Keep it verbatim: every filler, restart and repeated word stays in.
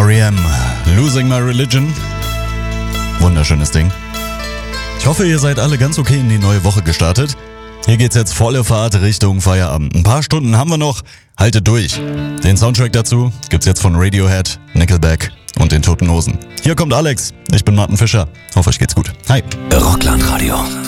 R E M, Losing My Religion. Wunderschönes Ding. Ich hoffe, ihr seid alle ganz okay in die neue Woche gestartet. Hier geht's jetzt volle Fahrt Richtung Feierabend. Ein paar Stunden haben wir noch. Haltet durch. Den Soundtrack dazu gibt's jetzt von Radiohead, Nickelback und den Toten Hosen. Hier kommt Alex. Ich bin Martin Fischer. Hoffe, euch geht's gut. Hi. Rockland Radio.